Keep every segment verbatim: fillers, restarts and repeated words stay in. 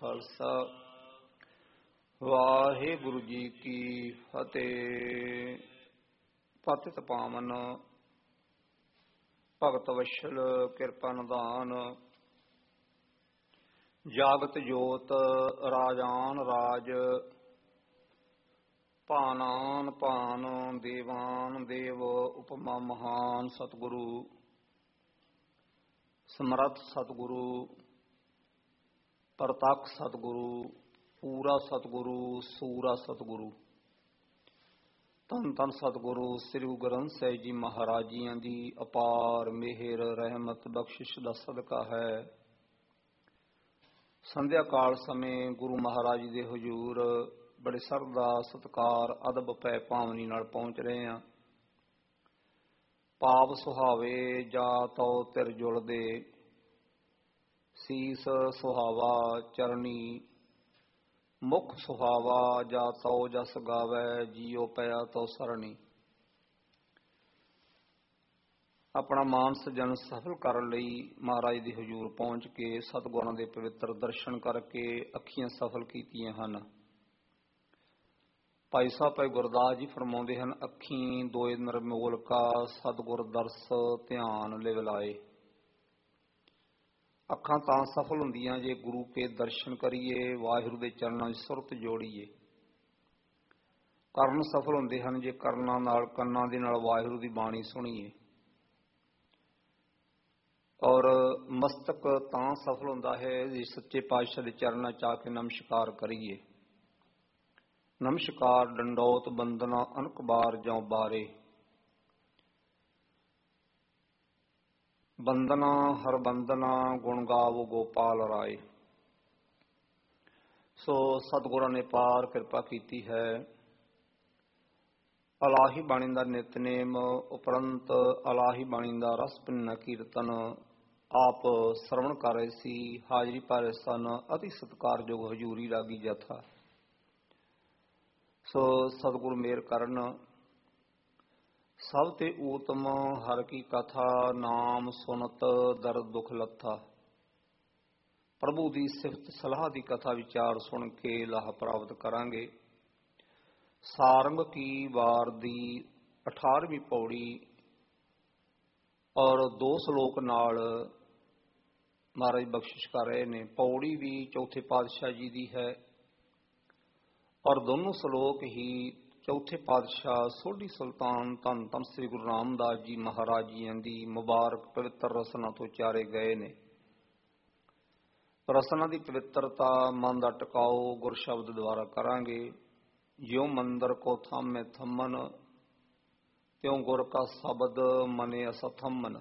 ਖਾਲਸਾ ਵਾਹਿਗੁਰੂ ਜੀ ਕੀ ਫਤਿਹ। ਪਤਿਤ ਪਾਵਨ ਭਗਤ ਵਸ਼ਲ ਕਿਰਪਾ ਨਿਧਾਨ, ਜਾਗਤ ਜੋਤ ਰਾਜਾਨ ਰਾਜ, ਭਾਨਾਨ ਭਾਨ ਦੇਵਾਨ ਦੇਵ, ਉਪਮਾ ਮਹਾਨ ਸਤਿਗੁਰੂ ਸਮਰੱਥ ਸਤਿਗੁਰੂ ਪ੍ਰਤੱਖ ਸਤਿਗੁਰੂ ਪੂਰਾ ਸਤਿਗੁਰੂ ਸੂਰਾ ਸਤਿਗੁਰੂ ਧੰਨ ਧੰਨ ਸਤਿਗੁਰੂ ਸ੍ਰੀ ਗੁਰੂ ਗ੍ਰੰਥ ਸਾਹਿਬ ਜੀ ਮਹਾਰਾਜ ਜੀਆਂ ਦੀ ਅਪਾਰ ਮਿਹਰ ਰਹਿਮਤ ਬਖਸ਼ਿਸ਼ ਦਾ ਸਦਕਾ ਹੈ। ਸੰਧਿਆ ਕਾਲ ਸਮੇਂ ਗੁਰੂ ਮਹਾਰਾਜ ਜੀ ਦੇ ਹਜ਼ੂਰ ਬੜੇ ਸਰਦਾ ਸਤਿਕਾਰ ਅਦਬ ਪੈ ਭਾਵਨੀ ਨਾਲ ਪਹੁੰਚ ਰਹੇ ਹਾਂ। ਪਾਪ ਸੁਹਾਵੇ ਜਾ ਤਉ ਤਿਰ ਜੁਲਦੇ, ਸੀਸ ਸੁਹਾਵਾ ਚਰਨੀ, ਮੁਖ ਸੁਹਾਵਾ ਜਾ ਤਉ ਜਸ ਗਾਵੈ, ਜੀਉ ਪਿਆ ਤਉ ਸਰਣੀ। ਆਪਣਾ ਮਾਨਸ ਜਨ ਸਫਲ ਕਰਨ ਲਈ ਮਹਾਰਾਜ ਦੇ ਹਜ਼ੂਰ ਪਹੁੰਚ ਕੇ ਸਤਿਗੁਰਾਂ ਦੇ ਪਵਿੱਤਰ ਦਰਸ਼ਨ ਕਰਕੇ ਅੱਖੀਆਂ ਸਫਲ ਕੀਤੀਆਂ ਹਨ। ਭਾਈ ਸਾਹਿਬ ਭਾਈ ਗੁਰਦਾਸ ਜੀ ਫਰਮਾਉਂਦੇ ਹਨ, ਅੱਖੀਂ ਦੋਏ ਨਿਰਮੋਲ ਕਾ ਸਤਿਗੁਰ ਦਰਸ ਧਿਆਨ ਲਿਵ ਲਾਏ। ਅੱਖਾਂ ਤਾਂ ਸਫਲ ਹੁੰਦੀਆਂ ਜੇ ਗੁਰੂ ਕੇ ਦਰਸ਼ਨ ਕਰੀਏ, ਵਾਹਿਗੁਰੂ ਦੇ ਚਰਨਾਂ 'ਚ ਸੁਰਤ ਜੋੜੀਏ। ਕਰਨ ਸਫਲ ਹੁੰਦੇ ਹਨ ਜੇ ਕਰਨਾਂ ਨਾਲ ਕੰਨਾਂ ਦੇ ਨਾਲ ਵਾਹਿਗੁਰੂ ਦੀ ਬਾਣੀ ਸੁਣੀਏ। ਔਰ ਮਸਤਕ ਤਾਂ ਸਫਲ ਹੁੰਦਾ ਹੈ ਜੇ ਸੱਚੇ ਪਾਤਸ਼ਾਹ ਦੇ ਚਰਨਾਂ 'ਚ ਆ ਕੇ ਨਮਸਕਾਰ ਕਰੀਏ। ਨਮਸਕਾਰ ਡੰਡੋਤ ਬੰਦਨਾ ਅਨਕ ਬਾਰ ਜਾਂ ਬਾਰੇ, ਬੰਦਨਾ ਹਰ ਬੰਦਨਾ ਗੁਣ ਗਾਵੋ ਗੋਪਾਲ ਰਾਏ। ਸੋ ਸਤਿਗੁਰਾਂ ਨੇ ਪਾਰ ਕਿਰਪਾ ਕੀਤੀ ਹੈ। ਅਲਾਹੀ ਬਾਣੀ ਦਾ ਨਿਤਨੇਮ ਉਪਰੰਤ ਅਲਾਹੀ ਬਾਣੀ ਦਾ ਰਸ ਭਿੰਨਾ ਕੀਰਤਨ ਆਪ ਸਰਵਣ ਕਰ ਰਹੇ ਸੀ। ਹਾਜ਼ਰੀ ਭਰ ਰਹੇ ਸਨ ਅਤੀ ਸਤਿਕਾਰਯੋਗ ਹਜ਼ੂਰੀ ਰਾਗੀ ਜਥਾ। ਸੋ ਸਤਿਗੁਰੂ ਮਿਹਰ ਕਰਨ। ਸਭ ਤੇ ਊਤਮ ਹਰ ਕੀ ਕਥਾ, ਨਾਮ ਸੁਨਤ ਦਰਦ ਦੁਖ ਲੱਥਾ। ਪ੍ਰਭੂ ਦੀ ਸਿਫਤ ਸਲਾਹ ਦੀ ਕਥਾ ਵਿਚਾਰ ਸੁਣ ਕੇ ਲਾਹ ਪ੍ਰਾਪਤ ਕਰਾਂਗੇ। ਸਾਰੰਗ ਕੀ ਵਾਰ ਦੀ ਅਠਾਰਵੀਂ ਪੌੜੀ ਔਰ ਦੋ ਸਲੋਕ ਨਾਲ ਮਹਾਰਾਜ ਬਖਸ਼ਿਸ਼ ਕਰ ਰਹੇ ਨੇ। ਪੌੜੀ ਵੀ ਚੌਥੇ ਪਾਤਸ਼ਾਹ ਜੀ ਦੀ ਹੈ ਔਰ ਦੋਨੋਂ ਸਲੋਕ ਹੀ ਚੌਥੇ ਪਾਤਸ਼ਾਹ ਸੋਢੀ ਸੁਲਤਾਨ ਧੰਨ ਧੰਨ ਸ੍ਰੀ ਗੁਰੂ ਰਾਮਦਾਸ ਜੀ ਮਹਾਰਾਜ ਜੀਆਂ ਦੀ ਮੁਬਾਰਕ ਪਵਿੱਤਰ ਰਸਨਾ ਤੋਂ ਉਚਾਰੇ ਗਏ ਨੇ। ਰਸਨਾ ਦੀ ਪਵਿੱਤਰਤਾ ਮਨ ਦਾ ਟਿਕਾਓ ਗੁਰ ਸ਼ਬਦ ਦੁਆਰਾ ਕਰਾਂਗੇ। ਜਿਉ ਮੰਦਰ ਕੋ ਥਾਮੇ ਥੰਮਨ, ਤਿਉ ਗੁਰ ਕਾ ਸ਼ਬਦ ਮਨੇ ਅਸਥੰਮਨ।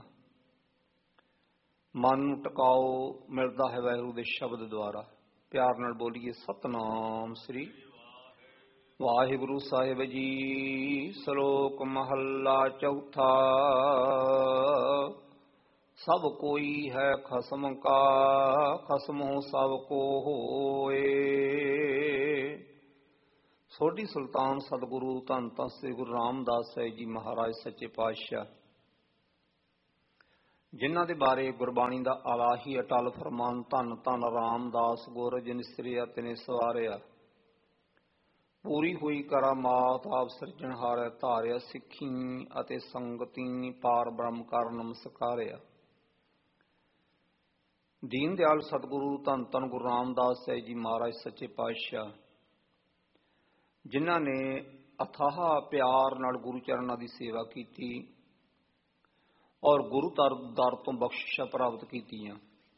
ਮਨ ਨੂੰ ਟਿਕਾਓ ਮਿਲਦਾ ਹੈ ਵਾਹਿਗੁਰੂ ਦੇ ਸ਼ਬਦ ਦੁਆਰਾ। ਪਿਆਰ ਨਾਲ ਬੋਲੀਏ ਸਤਨਾਮ ਸ੍ਰੀ ਵਾਹਿਗੁਰੂ ਸਾਹਿਬ ਜੀ। ਸ਼ਲੋਕ ਮਹੱਲਾ ਚੌਥਾ। ਸਭ ਕੋਈ ਹੈ ਖਸਮ ਕਾ, ਖਸਮੋ ਸਭ ਕੋ ਹੋਏ। ਸੋਢੀ ਸੁਲਤਾਨ ਸਤਿਗੁਰੂ ਧੰਨ ਧੰਨ ਸ੍ਰੀ ਗੁਰੂ ਰਾਮਦਾਸ ਸਾਹਿਬ ਜੀ ਮਹਾਰਾਜ ਸੱਚੇ ਪਾਤਸ਼ਾਹ, ਜਿਨ੍ਹਾਂ ਦੇ ਬਾਰੇ ਗੁਰਬਾਣੀ ਦਾ ਅਲਾਹੀ ਅਟਲ ਫਰਮਾਨ ਧੰਨ ਧੰਨ ਰਾਮਦਾਸ ਗੁਰ ਜਿਨ ਸਿਰਿਆ ਤਿਨੇ ਸਵਾਰਿਆ। ਪੂਰੀ ਹੋਈ ਕਰਾਮਾਤ ਆਪ ਸਿਰਜਣਹਾਰੈ ਧਾਰਿਆ। ਸਿੱਖੀ ਅਤੇ ਸੰਗਤੀ ਪਾਰ ਬ੍ਰਹਮ ਕਰ ਨਮਸਕਾਰਿਆ। ਦੀਨ ਦਿਆਲ ਸਤਿਗੁਰੂ ਧੰਨ ਧੰਨ ਗੁਰੂ ਰਾਮਦਾਸ ਸਾਹਿਬ ਜੀ ਮਹਾਰਾਜ ਸੱਚੇ ਪਾਤਸ਼ਾਹ, ਜਿਨ੍ਹਾਂ ਨੇ ਅਥਾਹ ਪਿਆਰ ਨਾਲ ਗੁਰੂ ਚਰਨਾਂ ਦੀ ਸੇਵਾ ਕੀਤੀ ਔਰ ਗੁਰੂ ਦਰ ਤੋਂ ਬਖਸ਼ਿਸ਼ਾਂ ਪ੍ਰਾਪਤ ਕੀਤੀਆਂ।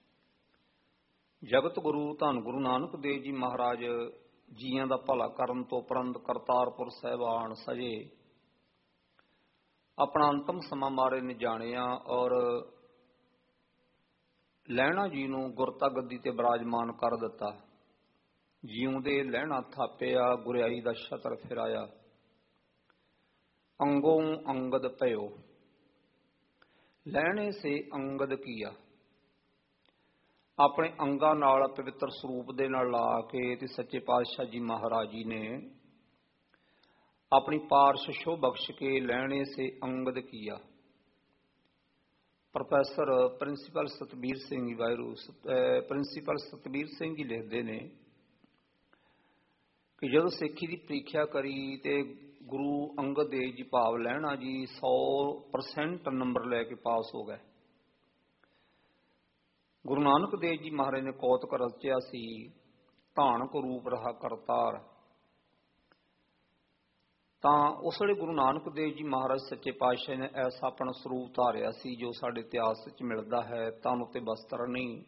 ਜਗਤ ਗੁਰੂ ਧੰਨ ਗੁਰੂ ਨਾਨਕ ਦੇਵ ਜੀ ਮਹਾਰਾਜ ਜੀਆਂ ਦਾ ਭਲਾ ਕਰਨ ਤੋਂ ਉਪਰੰਤ ਕਰਤਾਰਪੁਰ ਸਾਹਿਬਾਨ ਸਜੇ ਆਪਣਾ ਅੰਤਮ ਸਮਾਂ ਮਾਰੇ ਨੇ ਜਾਣਿਆ ਔਰ ਲਹਿਣਾ ਜੀ ਨੂੰ ਗੁਰਤਾ ਗੱਦੀ ਤੇ ਬਿਰਾਜਮਾਨ ਕਰ ਦਿੱਤਾ। ਜਿਉਂਦੇ ਲਹਿਣਾ ਥਾਪਿਆ, ਗੁਰਿਆਈ ਦਾ ਛਤਰ ਫਿਰਾਇਆ। ਅੰਗੋਂ ਅੰਗਦ ਭਇਓ, ਲਹਿਣੇ ਸੇ ਅੰਗਦ ਕੀਆ। ਆਪਣੇ ਅੰਗਾਂ ਨਾਲ ਪਵਿੱਤਰ ਸਰੂਪ ਦੇ ਨਾਲ ਲਾ ਕੇ ਤੇ ਸੱਚੇ ਪਾਤਸ਼ਾਹ ਜੀ ਮਹਾਰਾਜ ਜੀ ਨੇ ਆਪਣੀ ਪਾਰਸ਼ ਸ਼ੋਭ ਬਖਸ਼ ਕੇ ਲਹਿਣੇ ਸੇ ਅੰਗਦ ਕੀਆ। Professor principal Satbir Singh ji ਵਾਇਰੂ principal Satbir Singh ji ਲਿਖਦੇ ਨੇ ਕਿ ਜਦੋਂ ਸਿੱਖੀ ਦੀ ਪ੍ਰੀਖਿਆ ਕਰੀ ਤੇ ਗੁਰੂ ਅੰਗਦ ਦੇਵ ਜੀ ਭਾਵ ਲਹਿਣਾ ਜੀ ਸੌ ਪਰਸੈਂਟ ਨੰਬਰ ਲੈ ਕੇ ਪਾਸ ਹੋ ਗਏ। ਗੁਰੂ ਨਾਨਕ ਦੇਵ ਜੀ ਮਹਾਰਾਜ ਨੇ ਕੌਤਕ ਰਚਿਆ ਸੀ, ਧਾਨਕ ਰੂਪ ਰਹਾ ਕਰਤਾਰ। ਤਾਂ ਉਸ ਵੇਲੇ ਗੁਰੂ ਨਾਨਕ ਦੇਵ ਜੀ ਮਹਾਰਾਜ ਸੱਚੇ ਪਾਤਸ਼ਾਹ ਨੇ ਐਸਾ ਆਪਣਾ ਸਰੂਪ ਧਾਰਿਆ ਸੀ ਜੋ ਸਾਡੇ ਇਤਿਹਾਸ ਵਿੱਚ ਮਿਲਦਾ ਹੈ, ਤਨ ਉੱਤੇ ਬਸਤਰ ਨਹੀਂ।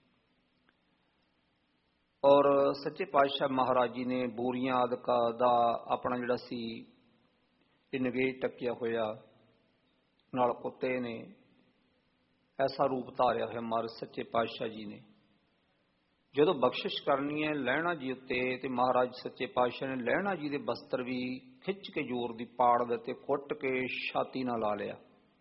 ਔਰ ਸੱਚੇ ਪਾਤਸ਼ਾਹ ਮਹਾਰਾਜ ਜੀ ਨੇ ਬੋਰੀਆਂ ਆਦਿਕ ਦਾ ਆਪਣਾ ਜਿਹੜਾ ਸੀ ਇਹ ਨਗੇਜ ਟੱਕਿਆ ਹੋਇਆ, ਨਾਲ ਕੁੱਤੇ ਨੇ, ਐਸਾ ਰੂਪ ਧਾਰਿਆ ਹੋਇਆ ਮਹਾਰਾਜ ਸੱਚੇ ਪਾਤਸ਼ਾਹ ਜੀ ਨੇ। ਜਦੋਂ ਬਖਸ਼ਿਸ਼ ਕਰਨੀ ਹੈ ਲਹਿਣਾ ਜੀ ਉੱਤੇ ਤੇ ਮਹਾਰਾਜ ਸੱਚੇ ਪਾਤਸ਼ਾਹ ਨੇ ਲਹਿਣਾ ਜੀ ਦੇ ਬਸਤਰ ਵੀ ਖਿੱਚ ਕੇ ਜ਼ੋਰ ਦੀ ਪਾੜ ਦਿੱਤੇ, ਕੁੱਟ ਕੇ ਛਾਤੀ ਨਾਲ ਲਾ ਲਿਆ।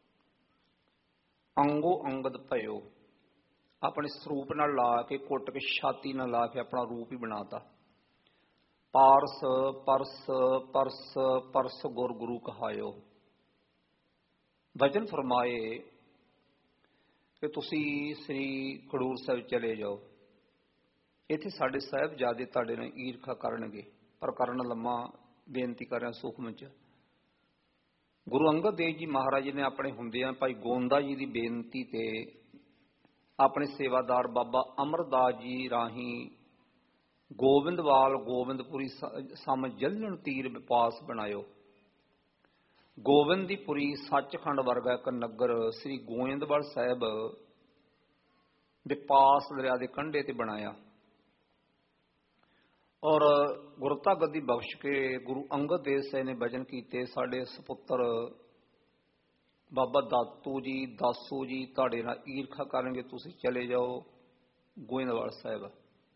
ਅੰਗੋ ਅੰਗਦ ਭਇਓ, ਆਪਣੇ ਸਰੂਪ ਨਾਲ ਲਾ ਕੇ ਕੁੱਟ ਕੇ ਛਾਤੀ ਨਾਲ ਲਾ ਕੇ ਆਪਣਾ ਰੂਪ ਹੀ ਬਣਾਤਾ। ਪਾਰਸ ਪਰਸ ਪਰਸ ਪਰਸ ਗੁਰ ਗੁਰੂ ਕਹਾਇਓ। ਵਚਨ ਫਰਮਾਏ ਕਿ ਤੁਸੀਂ ਸ੍ਰੀ ਖਡੂਰ ਸਾਹਿਬ ਚਲੇ ਜਾਓ, ਇੱਥੇ ਸਾਡੇ ਸਾਹਿਬਜ਼ਾਦੇ ਤੁਹਾਡੇ ਨਾਲ ਈਰਖਾ ਕਰਨਗੇ। ਪਰ ਕਰਨ ਲੰਮਾ ਬੇਨਤੀ ਕਰ ਰਿਹਾ ਸੂਖਮ ਚ। ਗੁਰੂ ਅੰਗਦ ਦੇਵ ਜੀ ਮਹਾਰਾਜ ਨੇ ਆਪਣੇ ਹੁੰਦਿਆਂ ਭਾਈ ਗੋਂਦਾ ਜੀ ਦੀ ਬੇਨਤੀ ਤੇ ਆਪਣੇ ਸੇਵਾਦਾਰ ਬਾਬਾ ਅਮਰਦਾਸ ਜੀ ਰਾਹੀਂ ਗੋਬਿੰਦਵਾਲ ਗੋਬਿੰਦਪੁਰੀ ਸਮ ਜਲਣ ਤੀਰ ਵਿਪਾਸ ਬਣਾਇਓ। ਗੋਬਿੰਦ ਦੀ ਪੁਰੀ ਸੱਚਖੰਡ ਵਰਗਾ ਇੱਕ ਨਗਰ ਸ੍ਰੀ ਗੋਇੰਦਵਾਲ ਸਾਹਿਬ ਵਿਪਾਸ ਦਰਿਆ ਦੇ ਕੰਢੇ ਤੇ ਬਣਾਇਆ। ਔਰ ਗੁਰਤਾ ਗੱਦੀ ਬਖਸ਼ ਕੇ ਗੁਰੂ ਅੰਗਦ ਦੇਵ ਸਾਹਿਬ ਨੇ ਵਚਨ ਕੀਤੇ, ਸਾਡੇ ਸਪੁੱਤਰ ਬਾਬਾ ਦਾਤੂ ਜੀ ਦਾਸੂ ਜੀ ਤੁਹਾਡੇ ਨਾਲ ਈਰਖਾ ਕਰਨਗੇ, ਤੁਸੀਂ ਚਲੇ ਜਾਓ ਗੋਇੰਦਵਾਲ ਸਾਹਿਬ।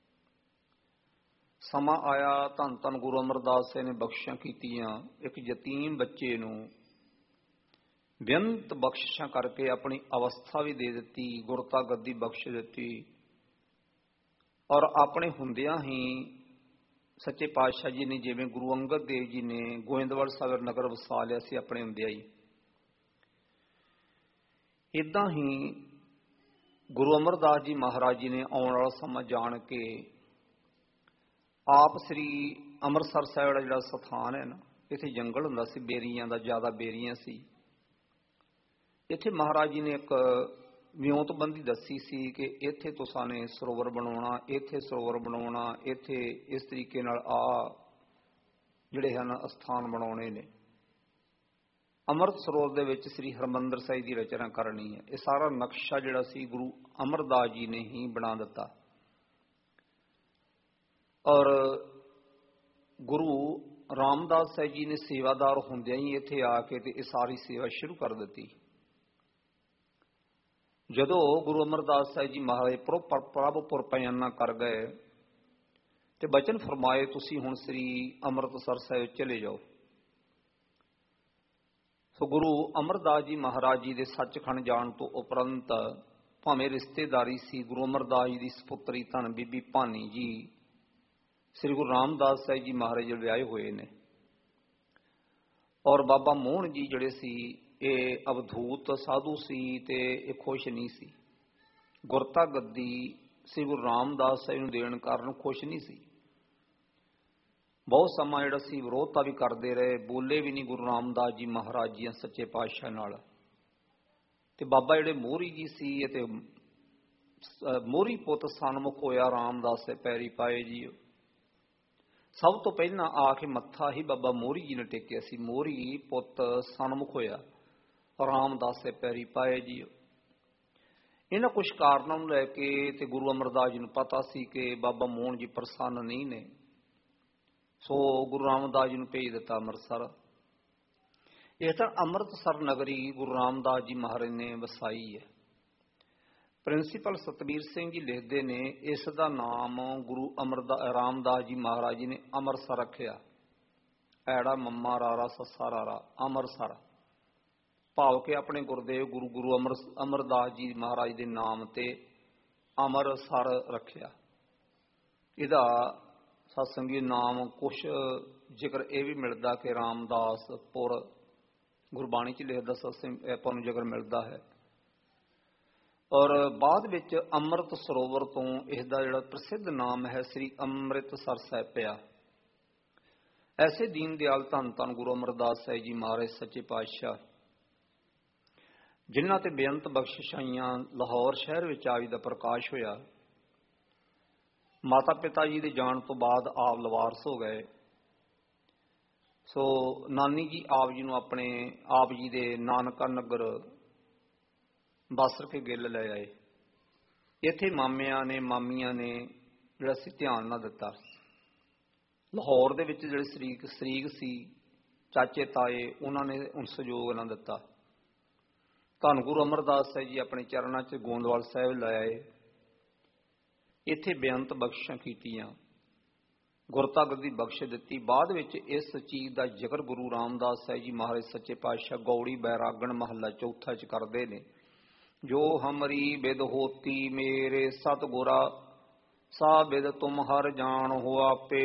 ਸਮਾਂ ਆਇਆ, ਧੰਨ ਧੰਨ ਗੁਰੂ ਅਮਰਦਾਸ ਸਾਹਿਬ ਨੇ ਬਖਸ਼ਿਸ਼ਾਂ ਕੀਤੀਆਂ। ਇੱਕ ਯਤੀਮ ਬੱਚੇ ਨੂੰ ਬੇਅੰਤ ਬਖਸ਼ਿਸ਼ਾਂ ਕਰਕੇ ਆਪਣੀ ਅਵਸਥਾ ਵੀ ਦੇ ਦਿੱਤੀ, ਗੁਰਤਾ ਗੱਦੀ ਬਖਸ਼ ਦਿੱਤੀ। ਔਰ ਆਪਣੇ ਹੁੰਦਿਆਂ ਹੀ ਸੱਚੇ ਪਾਤਸ਼ਾਹ ਜੀ ਨੇ, ਜਿਵੇਂ ਗੁਰੂ ਅੰਗਦ ਦੇਵ ਜੀ ਨੇ ਗੋਇੰਦਵਾਲ ਸਾਹਿਬ ਨਗਰ ਵਸਾ ਲਿਆ ਸੀ ਆਪਣੇ ਹੁੰਦਿਆਂ ਹੀ, ਇੱਦਾਂ ਹੀ ਗੁਰੂ ਅਮਰਦਾਸ ਜੀ ਮਹਾਰਾਜ ਜੀ ਨੇ ਆਉਣ ਵਾਲਾ ਸਮਾਂ ਜਾਣ ਕੇ ਆਪ ਸ੍ਰੀ ਅੰਮ੍ਰਿਤਸਰ ਸਾਹਿਬ ਦਾ ਜਿਹੜਾ ਸਥਾਨ ਹੈ ਨਾ, ਇੱਥੇ ਜੰਗਲ ਹੁੰਦਾ ਸੀ ਬੇਰੀਆਂ ਦਾ, ਜ਼ਿਆਦਾ ਬੇਰੀਆਂ ਸੀ। ਇੱਥੇ ਮਹਾਰਾਜ ਜੀ ਨੇ ਇੱਕ ਵਿਉਂਤਬੰਦੀ ਦੱਸੀ ਸੀ ਕਿ ਇੱਥੇ ਤੁਸਾਂ ਨੇ ਸਰੋਵਰ ਬਣਾਉਣਾ, ਇੱਥੇ ਸਰੋਵਰ ਬਣਾਉਣਾ, ਇੱਥੇ ਇਸ ਤਰੀਕੇ ਨਾਲ ਆ ਜਿਹੜੇ ਹਨ ਅਸਥਾਨ ਬਣਾਉਣੇ ਨੇ। ਅੰਮ੍ਰਿਤ ਸਰੋਵਰ ਦੇ ਵਿੱਚ ਸ੍ਰੀ ਹਰਿਮੰਦਰ ਸਾਹਿਬ ਦੀ ਰਚਨਾ ਕਰਨੀ ਹੈ। ਇਹ ਸਾਰਾ ਨਕਸ਼ਾ ਜਿਹੜਾ ਸੀ ਗੁਰੂ ਅਮਰਦਾਸ ਜੀ ਨੇ ਹੀ ਬਣਾ ਦਿੱਤਾ। ਔਰ ਗੁਰੂ ਰਾਮਦਾਸ ਸਾਹਿਬ ਜੀ ਨੇ ਸੇਵਾਦਾਰ ਹੁੰਦਿਆਂ ਹੀ ਇੱਥੇ ਆ ਕੇ ਤੇ ਇਹ ਸਾਰੀ ਸੇਵਾ ਸ਼ੁਰੂ ਕਰ ਦਿੱਤੀ। ਜਦੋਂ ਗੁਰੂ ਅਮਰਦਾਸ ਸਾਹਿਬ ਜੀ ਮਹਾਰਾਜ ਪ੍ਰਭੁਪੁਰ ਪਯਾਨਾ ਕਰ ਗਏ ਤੇ ਬਚਨ ਫਰਮਾਏ, ਤੁਸੀਂ ਹੁਣ ਸ੍ਰੀ ਅੰਮ੍ਰਿਤਸਰ ਸਾਹਿਬ ਚਲੇ ਜਾਓ। ਸੋ ਗੁਰੂ ਅਮਰਦਾਸ ਜੀ ਮਹਾਰਾਜ ਜੀ ਦੇ ਸੱਚਖੰਡ ਜਾਣ ਤੋਂ ਉਪਰੰਤ ਭਾਵੇਂ ਰਿਸ਼ਤੇਦਾਰੀ ਸੀ, ਗੁਰੂ ਅਮਰਦਾਸ ਜੀ ਦੀ ਸਪੁੱਤਰੀ ਧੰਨ ਬੀਬੀ ਭਾਨੀ ਜੀ ਸ੍ਰੀ ਗੁਰੂ ਰਾਮਦਾਸ ਸਾਹਿਬ ਜੀ ਮਹਾਰਾਜ ਵਿਆਹੇ ਹੋਏ ਨੇ। ਔਰ ਬਾਬਾ ਮੋਹਨ ਜੀ ਜਿਹੜੇ ਸੀ ਇਹ ਅਵਧੂਤ ਸਾਧੂ ਸੀ ਤੇ ਇਹ ਖੁਸ਼ ਨਹੀਂ ਸੀ। ਗੁਰਤਾ ਗੱਦੀ ਸ੍ਰੀ ਗੁਰੂ ਰਾਮਦਾਸ ਸਾਹਿਬ ਨੂੰ ਦੇਣ ਕਾਰਨ ਖੁਸ਼ ਨਹੀਂ ਸੀ। ਬਹੁਤ ਸਮਾਂ ਜਿਹੜਾ ਸੀ ਵਿਰੋਧਤਾ ਵੀ ਕਰਦੇ ਰਹੇ, ਬੋਲੇ ਵੀ ਨਹੀਂ ਗੁਰੂ ਰਾਮਦਾਸ ਜੀ ਮਹਾਰਾਜ ਜੀ ਸੱਚੇ ਪਾਤਸ਼ਾਹ ਨਾਲ। ਤੇ ਬਾਬਾ ਜਿਹੜੇ ਮੋਹਰੀ ਜੀ ਸੀ ਇਹ ਤੇ ਮੋਹਰੀ ਪੁੱਤ ਸਨਮੁਖ ਹੋਇਆ ਰਾਮਦਾਸ ਦੇ ਪੈਰੀ ਪਾਏ ਜੀ। ਸਭ ਤੋਂ ਪਹਿਲਾਂ ਆ ਕੇ ਮੱਥਾ ਹੀ ਬਾਬਾ ਮੋਹਰੀ ਜੀ ਨੇ ਟੇਕਿਆ ਸੀ। ਮੋਹਰੀ ਪੁੱਤ ਸਨਮੁਖ ਹੋਇਆ, ਰਾਮਦਾਸ ਦੇ ਪੈਰੀ ਪਾਏ ਜੀ। ਇਹਨਾਂ ਕੁਝ ਕਾਰਨਾਂ ਨੂੰ ਲੈ ਕੇ ਤੇ ਗੁਰੂ ਅਮਰਦਾਸ ਜੀ ਨੂੰ ਪਤਾ ਸੀ ਕਿ ਬਾਬਾ ਮੋਹਨ ਜੀ ਪ੍ਰਸੰਨ ਨਹੀਂ ਨੇ। ਸੋ ਗੁਰੂ ਰਾਮਦਾਸ ਜੀ ਨੂੰ ਭੇਜ ਦਿੱਤਾ ਅੰਮ੍ਰਿਤਸਰ। ਇਹ ਤਾਂ ਅੰਮ੍ਰਿਤਸਰ ਨਗਰੀ ਗੁਰੂ ਰਾਮਦਾਸ ਜੀ ਮਹਾਰਾਜ ਨੇ ਵਸਾਈ ਹੈ। ਪ੍ਰਿੰਸੀਪਲ ਸਤਬੀਰ ਸਿੰਘ ਜੀ ਲਿਖਦੇ ਨੇ, ਇਸ ਦਾ ਨਾਮ ਗੁਰੂ ਅਮਰਦਾਸ ਰਾਮਦਾਸ ਜੀ ਮਹਾਰਾਜ ਜੀ ਨੇ ਅੰਮ੍ਰਿਤਸਰ ਰੱਖਿਆ। ਐੜਾ ਮੰਮਾ ਰਾਰਾ ਸੱਸਾ ਰਾਰਾ ਅੰਮ੍ਰਿਤਸਰ, ਭਾਵ ਕਿ ਆਪਣੇ ਗੁਰਦੇਵ ਗੁਰੂ ਗੁਰੂ ਅਮਰ ਅਮਰਦਾਸ ਜੀ ਮਹਾਰਾਜ ਦੇ ਨਾਮ ਤੇ ਅੰਮ੍ਰਿਤਸਰ ਰੱਖਿਆ। ਇਹਦਾ ਸਤਸੰਗੀ ਨਾਮ ਕੁਛ ਜ਼ਿਕਰ ਇਹ ਵੀ ਮਿਲਦਾ ਕਿ ਰਾਮਦਾਸਪੁਰ ਗੁਰਬਾਣੀ ਚ ਲਿਖਦਾ ਸਤਸੰਗ ਆਪਾਂ ਨੂੰ ਜ਼ਿਕਰ ਮਿਲਦਾ ਹੈ। ਔਰ ਬਾਅਦ ਵਿੱਚ ਅੰਮ੍ਰਿਤ ਸਰੋਵਰ ਤੋਂ ਇਸ ਦਾ ਜਿਹੜਾ ਪ੍ਰਸਿੱਧ ਨਾਮ ਹੈ ਸ੍ਰੀ ਅੰਮ੍ਰਿਤਸਰ ਸਾਹਿਬ ਪਿਆ। ਐਸੇ ਦੀਨ ਦਿਆਲ ਧੰਨ ਧੰਨ ਗੁਰੂ ਅਮਰਦਾਸ ਸਾਹਿਬ ਜੀ ਮਹਾਰਾਜ ਸੱਚੇ ਪਾਤਸ਼ਾਹ, ਜਿਨ੍ਹਾਂ ਤੇ ਬੇਅੰਤ ਬਖਸ਼ਿਸ਼ਾਂ ਲਾਹੌਰ ਸ਼ਹਿਰ ਵਿੱਚ ਆਪ ਜੀ ਦਾ ਪ੍ਰਕਾਸ਼ ਹੋਇਆ। ਮਾਤਾ ਪਿਤਾ ਜੀ ਦੇ ਜਾਣ ਤੋਂ ਬਾਅਦ ਆਪ ਲਵਾਰਸ ਹੋ ਗਏ। ਸੋ ਨਾਨੀ ਜੀ ਆਪ ਜੀ ਨੂੰ ਆਪਣੇ ਆਪ ਜੀ ਦੇ ਨਾਨਕਾ ਨਗਰ ਬਾਸਰ ਕੇ ਗਿੱਲ ਲੈ ਆਏ। ਇੱਥੇ ਮਾਮਿਆਂ ਨੇ ਮਾਮੀਆਂ ਨੇ ਜਿਹੜਾ ਸੀ ਧਿਆਨ ਨਾ ਦਿੱਤਾ। ਲਾਹੌਰ ਦੇ ਵਿੱਚ ਜਿਹੜੇ ਸ਼ਰੀਕ ਸ਼ਰੀਕ ਸੀ ਚਾਚੇ ਤਾਏ, ਉਹਨਾਂ ਨੇ ਹੁਣ ਸਹਿਯੋਗ ਨਾ ਦਿੱਤਾ। ਧੰਨ ਗੁਰੂ ਅਮਰਦਾਸ ਸਾਹਿਬ ਜੀ ਆਪਣੇ ਚਰਨਾਂ 'ਚ ਗੋਂਦਵਾਲ ਸਾਹਿਬ ਲੈ ਆਏ। ਇੱਥੇ ਬੇਅੰਤ ਬਖਸ਼ਿਸ਼ਾਂ ਕੀਤੀਆਂ, ਗੁਰਤਾ ਗੱਦੀ ਬਖਸ਼ ਦਿੱਤੀ। ਬਾਅਦ ਵਿੱਚ ਇਸ ਚੀਜ਼ ਦਾ ਜ਼ਿਕਰ ਗੁਰੂ ਰਾਮਦਾਸ ਸਾਹਿਬ ਜੀ ਮਹਾਰਾਜ ਸੱਚੇ ਪਾਤਸ਼ਾਹ ਗੌੜੀ ਬੈਰਾਗਣ ਮਹੱਲਾ ਚੌਥਾ 'ਚ ਕਰਦੇ ਨੇ। ਜੋ ਹਮਰੀ ਬਿਦ ਹੋਤੀ ਮੇਰੇ ਸਤਿਗੁਰਾ, ਸਾ ਬਿਦ ਤੁਮ ਹਰ ਜਾਣ ਹੋ ਆਪੇ।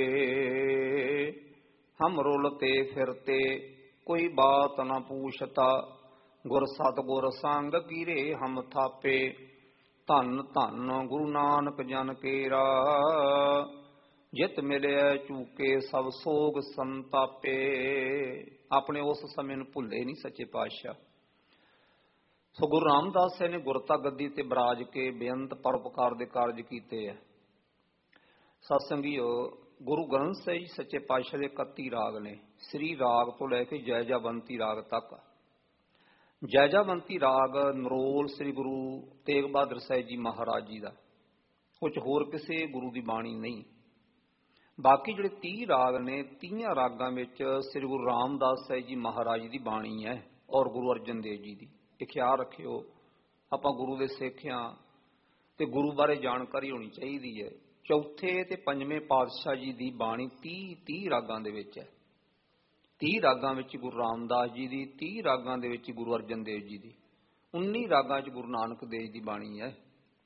ਹਮ ਰੁਲਤੇ ਫਿਰਤੇ ਕੋਈ ਬਾਤ ਨਾ ਪੂਛਤਾ, ਗੁਰ ਸਤਿਗੁਰ ਸੰਗ ਕੀਰੇ ਹਮ ਥਾਪੇ। ਧੰਨ ਧੰਨ ਗੁਰੂ ਨਾਨਕ ਜਨ ਕੇਰਾ, ਜਿਤ ਮਿਲਿਆ ਚੂਕੇ ਸਭ ਸੋਗ ਸੰਤਾਪੇ। ਆਪਣੇ ਉਸ ਸਮੇਂ ਨੂੰ ਭੁੱਲੇ ਨਹੀਂ ਸੱਚੇ ਪਾਤਸ਼ਾਹ। ਸੋ ਗੁਰੂ ਰਾਮਦਾਸ ਸਾਹਿਬ ਨੇ ਗੁਰਤਾ ਗੱਦੀ ਤੇ ਬਰਾਜ ਕੇ ਬੇਅੰਤ ਪਰਉਪਕਾਰ ਦੇ ਕਾਰਜ ਕੀਤੇ ਹੈ। ਸਤਸੰਗੀਓ, ਗੁਰੂ ਗ੍ਰੰਥ ਸਾਹਿਬ ਜੀ ਸੱਚੇ ਪਾਤਸ਼ਾਹ ਦੇ ਇਕੱਤੀ ਰਾਗ ਨੇ, ਸ੍ਰੀ ਰਾਗ ਤੋਂ ਲੈ ਕੇ ਜੈਜਾਵੰਤੀ ਰਾਗ ਤੱਕ। ਜੈਜਾਵੰਤੀ ਰਾਗ ਨਰੋਲ ਸ੍ਰੀ ਗੁਰੂ ਤੇਗ ਬਹਾਦਰ ਸਾਹਿਬ ਜੀ ਮਹਾਰਾਜ ਜੀ ਦਾ, ਕੁਝ ਹੋਰ ਕਿਸੇ ਗੁਰੂ ਦੀ ਬਾਣੀ ਨਹੀਂ। ਬਾਕੀ ਜਿਹੜੇ ਤੀਹ ਰਾਗ ਨੇ, ਤੀਹਾਂ ਰਾਗਾਂ ਵਿੱਚ ਸ੍ਰੀ ਗੁਰੂ ਰਾਮਦਾਸ ਸਾਹਿਬ ਜੀ ਮਹਾਰਾਜ ਦੀ ਬਾਣੀ ਹੈ ਔਰ ਗੁਰੂ ਅਰਜਨ ਦੇਵ ਜੀ ਦੀ। ਇਹ ਖਿਆਲ ਰੱਖਿਓ, ਆਪਾਂ ਗੁਰੂ ਦੇ ਸਿੱਖ ਹਾਂ ਤੇ ਗੁਰੂ ਬਾਰੇ ਜਾਣਕਾਰੀ ਹੋਣੀ ਚਾਹੀਦੀ ਹੈ। ਚੌਥੇ ਤੇ ਪੰਜਵੇਂ ਪਾਤਸ਼ਾਹ ਜੀ ਦੀ ਬਾਣੀ ਤੀਹ ਤੀਹ ਰਾਗਾਂ ਦੇ ਵਿੱਚ ਹੈ। ਤੀਹ ਰਾਗਾਂ ਵਿੱਚ ਗੁਰੂ ਰਾਮਦਾਸ ਜੀ ਦੀ, ਤੀਹ ਰਾਗਾਂ ਦੇ ਵਿੱਚ ਗੁਰੂ ਅਰਜਨ ਦੇਵ ਜੀ ਦੀ, ਉੱਨੀ ਰਾਗਾਂ 'ਚ ਗੁਰੂ ਨਾਨਕ ਦੇਵ ਦੀ ਬਾਣੀ ਹੈ।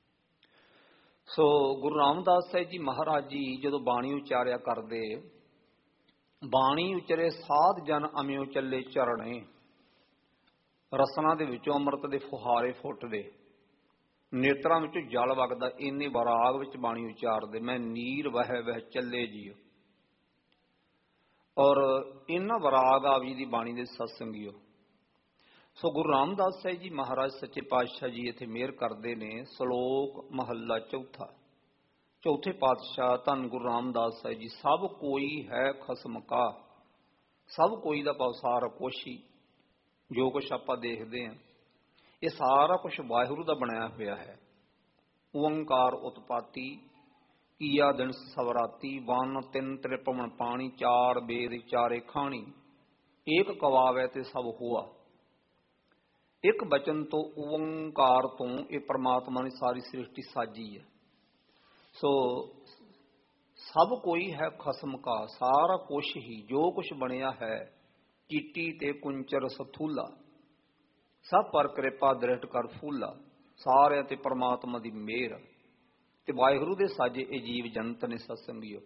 ਸੋ ਗੁਰੂ ਰਾਮਦਾਸ ਸਾਹਿਬ ਜੀ ਮਹਾਰਾਜ ਜੀ ਜਦੋਂ ਬਾਣੀ ਉਚਾਰਿਆ ਕਰਦੇ, ਬਾਣੀ ਉਚਰੇ ਸਾਧ ਜਨ ਅਮਿਓ ਚੱਲੇ ਚਰਣੇ, ਰਸਨਾ ਦੇ ਵਿੱਚੋਂ ਅੰਮ੍ਰਿਤ ਦੇ ਫੁਹਾਰੇ ਫੁੱਟਦੇ, ਨੇਤਰਾਂ ਵਿੱਚੋਂ ਜਲ ਵਗਦਾ, ਇੰਨੇ ਵਰਾਗ ਵਿੱਚ ਬਾਣੀ ਉਚਾਰਦੇ। ਮੈਂ ਨੀਰ ਵਹਿ ਵਹਿ ਚੱਲੇ ਜੀਓ। ਔਰ ਇਹਨਾਂ ਵਰਾਗ ਆਪ ਜੀ ਦੀ ਬਾਣੀ ਦੇ ਸਤਸੰਗੀਓ। ਸੋ ਗੁਰੂ ਰਾਮਦਾਸ ਸਾਹਿਬ ਜੀ ਮਹਾਰਾਜ ਸੱਚੇ ਪਾਤਸ਼ਾਹ ਜੀ ਇੱਥੇ ਮਿਹਰ ਕਰਦੇ ਨੇ। ਸ਼ਲੋਕ ਮਹੱਲਾ ਚੌਥਾ, ਚੌਥੇ ਪਾਤਸ਼ਾਹ ਧੰਨ ਗੁਰੂ ਰਾਮਦਾਸ ਸਾਹਿਬ ਜੀ। ਸਭ ਕੋਈ ਹੈ ਖਸਮ ਕਾ, ਸਭ ਕੋਈ ਦਾ ਭਾਵ ਕੁਛ ਹੀ, ਜੋ ਕੁਛ ਆਪਾਂ ਦੇਖਦੇ ਹਾਂ ਇਹ ਸਾਰਾ ਕੁਛ ਵਾਹਿਗੁਰੂ ਦਾ ਬਣਾਇਆ ਹੋਇਆ ਹੈ। ਓੰਕਾਰ ਉਤਪਾਤੀ, ਕੀਆ ਦਿਨ ਸਵਰਾਤੀ, ਵਨ ਤਿੰਨ ਤ੍ਰਿਪਵਨ ਪਾਣੀ, ਚਾਰ ਬੇਦ ਚਾਰੇ ਖਾਣੀ, ਏਕ ਕਵਾਵੇ ਤੇ ਸਭ ਹੋਆ। ਇੱਕ ਬਚਨ ਤੋਂ, ਓੰਕਾਰ ਤੋਂ ਇਹ ਪ੍ਰਮਾਤਮਾ ਨੇ ਸਾਰੀ ਸ੍ਰਿਸ਼ਟੀ ਸਾਜੀ ਹੈ। ਸੋ ਸਭ ਕੋਈ ਹੈ ਖਸਮ ਕਾ, ਸਾਰਾ ਕੁਛ ਹੀ ਜੋ ਕੁਛ ਬਣਿਆ ਹੈ, ਚੀਟੀ ਤੇ ਕੁੰਚਰ ਸਥੂਲਾ, ਸਭ ਪਰ ਕਿਰਪਾ ਦ੍ਰਿਸ਼ਟ ਕਰ ਫੂਲਾ। ਸਾਰਿਆਂ ਤੇ ਪਰਮਾਤਮਾ ਦੀ ਮਿਹਰ ਤੇ ਵਾਹਿਗੁਰੂ ਦੇ ਸਾਜੇ ਇਹ ਜੀਵ ਜੰਤ ਨੇ ਸਤਸੰਗੀਓ।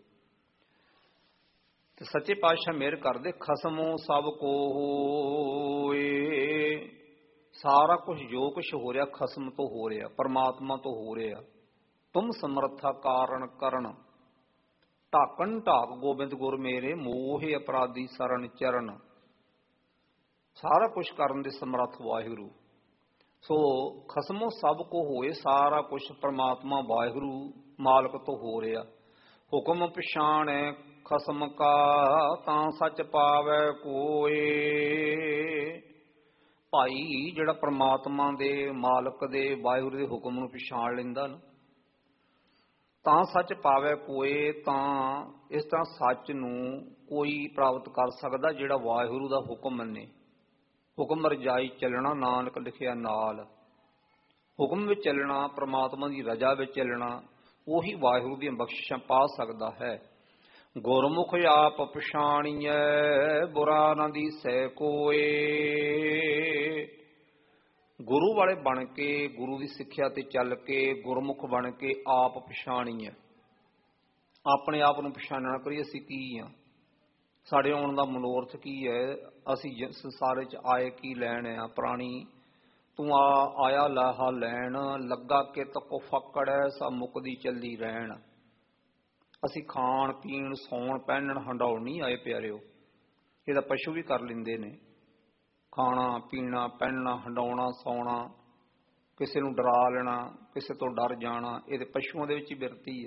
ਤੇ ਸੱਚੇ ਪਾਤਸ਼ਾਹ ਮਿਹਰ ਕਰਦੇ, ਖਸਮੋਂ ਸਭ ਕੋ ਹੋਏ, ਸਾਰਾ ਕੁਝ ਜੋ ਕੁਛ ਹੋ ਰਿਹਾ ਖਸਮ ਤੋਂ ਹੋ ਰਿਹਾ, ਪਰਮਾਤਮਾ ਤੋਂ ਹੋ ਰਿਹਾ। ਤੁਮ ਸਮਰੱਥਾ ਕਾਰਨ ਕਰਨ, ਢਾਕਣ ਢਾਕ ਗੋਬਿੰਦ ਗੁਰ ਮੇਰੇ, ਮੋਹ ਅਪਰਾਧੀ ਸਰਣ ਚਰਨ। ਸਾਰਾ ਕੁਛ ਕਰਨ ਦੇ ਸਮਰੱਥ ਵਾਹਿਗੁਰੂ। ਸੋ ਖਸਮੋਂ ਸਭ ਕੋ ਹੋਏ, ਸਾਰਾ ਕੁਛ ਪਰਮਾਤਮਾ ਵਾਹਿਗੁਰੂ ਮਾਲਕ ਤੋਂ ਹੋ ਰਿਹਾ। ਹੁਕਮ ਪਛਾਣੈ ਖਸਮ ਕਾ, ਤਾਂ ਸੱਚ ਪਾਵੈ ਕੋਏ। ਭਾਈ ਜਿਹੜਾ ਪਰਮਾਤਮਾ ਦੇ ਮਾਲਕ ਦੇ ਵਾਹਿਗੁਰੂ ਦੇ ਹੁਕਮ ਨੂੰ ਪਛਾਣ ਲੈਂਦਾ ਨਾ, ਤਾਂ ਸੱਚ ਪਾਵੈ ਕੋਏ, ਤਾਂ ਇਸ ਤਰ੍ਹਾਂ ਸੱਚ ਨੂੰ ਕੋਈ ਪ੍ਰਾਪਤ ਕਰ ਸਕਦਾ ਜਿਹੜਾ ਵਾਹਿਗੁਰੂ ਦਾ ਹੁਕਮ ਮੰਨੇ। ਹੁਕਮ ਰਜਾਈ ਚੱਲਣਾ, ਨਾਨਕ ਲਿਖਿਆ ਨਾਲ। ਹੁਕਮ ਵਿੱਚ ਚੱਲਣਾ, ਪ੍ਰਮਾਤਮਾ ਦੀ ਰਜਾ ਵਿੱਚ ਚੱਲਣਾ, ਉਹੀ ਵਾਹਿਗੁਰੂ ਦੀਆਂ ਬਖਸ਼ਿਸ਼ਾਂ ਪਾ ਸਕਦਾ ਹੈ। ਗੁਰਮੁਖ ਆਪ ਪਛਾਣੀਐ, ਬੁਰਾ ਨਾ ਦੀਸੈ ਕੋਏ। ਗੁਰੂ ਵਾਲੇ ਬਣ ਕੇ, ਗੁਰੂ ਦੀ ਸਿੱਖਿਆ ਤੇ ਚੱਲ ਕੇ, ਗੁਰਮੁਖ ਬਣ ਕੇ ਆਪ ਪਛਾਣੀਐ। ਆਪਣੇ ਆਪ ਨੂੰ ਪਛਾਣਨਾ ਕਰੀਏ ਅਸੀਂ ਕੀ ਹਾਂ, ਸਾਡੇ ਆਉਣ ਦਾ ਮਨੋਰਥ ਕੀ ਹੈ, ਅਸੀਂ ਸੰਸਾਰ 'ਚ ਆਏ ਕੀ ਲੈਣ ਆ। ਪੁਰਾਣੀ ਤੂੰ ਆ ਆਇਆ ਲਾਹਾ ਲੈਣ, ਲੱਗਾ ਕਿਤ ਕੋ ਫਕੜੈ ਸਾ ਮੁਕਦੀ ਚੱਲੀ ਰਹਿਣ। ਅਸੀਂ ਖਾਣ ਪੀਣ ਸੌਣ ਪਹਿਨਣ ਹੰਡਾਉਣ ਨਹੀਂ ਆਏ ਪਿਆਰਿਓ। ਇਹਦਾ ਪਸ਼ੂ ਵੀ ਕਰ ਲੈਂਦੇ ਨੇ, ਖਾਣਾ ਪੀਣਾ ਪਹਿਨਣਾ ਹੰਡਾਉਣਾ ਸੌਣਾ, ਕਿਸੇ ਨੂੰ ਡਰਾ ਲੈਣਾ, ਕਿਸੇ ਤੋਂ ਡਰ ਜਾਣਾ, ਇਹਦੇ ਪਸ਼ੂਆਂ ਦੇ ਵਿੱਚ ਹੀ ਬਿਰਤੀ ਹੈ।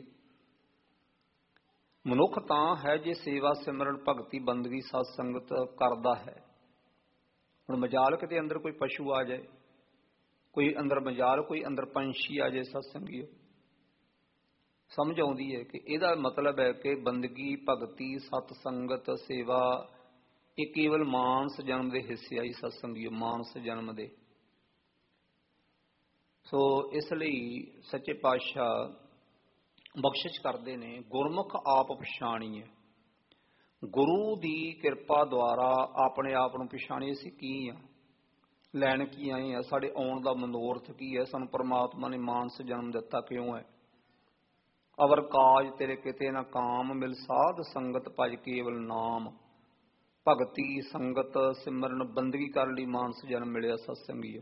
ਮਨੁੱਖ ਤਾਂ ਹੈ ਜੇ ਸੇਵਾ ਸਿਮਰਨ ਭਗਤੀ ਬੰਦਗੀ ਸਤ ਸੰਗਤ ਕਰਦਾ ਹੈ। ਹੁਣ ਮਜਾਲ ਕਿਤੇ ਅੰਦਰ ਕੋਈ ਪਸ਼ੂ ਆ ਜਾਏ, ਕੋਈ ਅੰਦਰ ਮਜਾਲ ਕੋਈ ਅੰਦਰ ਪੰਛੀ ਆ ਜਾਏ, ਸਤਸੰਗੀਓ ਸਮਝ ਆਉਂਦੀ ਹੈ ਕਿ ਇਹਦਾ ਮਤਲਬ ਹੈ ਕਿ ਬੰਦਗੀ ਭਗਤੀ ਸਤ ਸੰਗਤ ਸੇਵਾ ਇਹ ਕੇਵਲ ਮਾਨਸ ਜਨਮ ਦੇ ਹਿੱਸੇ ਆਈ। ਸਤਸੰਗੀਓ ਮਾਨਸ ਜਨਮ ਦੇ। ਸੋ ਇਸ ਲਈ ਸੱਚੇ ਪਾਤਸ਼ਾਹ ਬਖਸ਼ਿਸ਼ ਕਰਦੇ ਨੇ, ਗੁਰਮੁਖ ਆਪ ਪਛਾਣੀਏ। ਗੁਰੂ ਦੀ ਕਿਰਪਾ ਦੁਆਰਾ ਆਪਣੇ ਆਪ ਨੂੰ ਪਛਾਣੀਏ ਅਸੀਂ ਕੀ ਆ, ਲੈਣ ਕੀ ਆਏ ਆ, ਸਾਡੇ ਆਉਣ ਦਾ ਮਨੋਰਥ ਕੀ ਹੈ, ਸਾਨੂੰ ਪਰਮਾਤਮਾ ਨੇ ਮਾਨਸ ਜਨਮ ਦਿੱਤਾ ਕਿਉਂ ਹੈ। ਅਵਰ ਕਾਜ ਤੇਰੇ ਕਿਤੇ ਨਾ ਕਾਮ, ਮਿਲ ਸਾਧ ਸੰਗਤ ਭਜ ਕੇਵਲ ਨਾਮ। ਭਗਤੀ ਸੰਗਤ ਸਿਮਰਨ ਬੰਦਗੀ ਕਰਨ ਲਈ ਮਾਨਸ ਜਨਮ ਮਿਲਿਆ। ਸਤਸੰਗੀਓ